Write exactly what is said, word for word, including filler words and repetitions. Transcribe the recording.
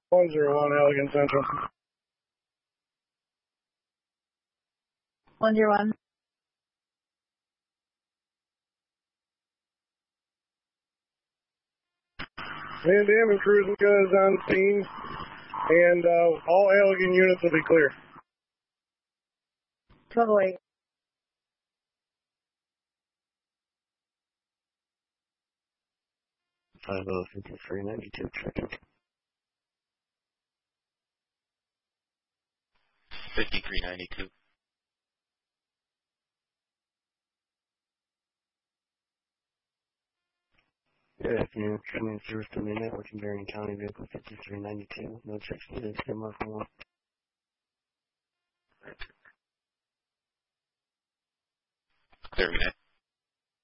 one zero one, Allegan Central. one zero one. Van Dam and Cruising is on scene, and uh, all Allegan units will be clear. twelve oh eight. five oh fifty-three ninety-two, checking. fifty-three ninety-two. Good afternoon, coming through from the network in Berrien County, vehicle fifty-three ninety-two, no checks needed, stay mark one. Clear, man.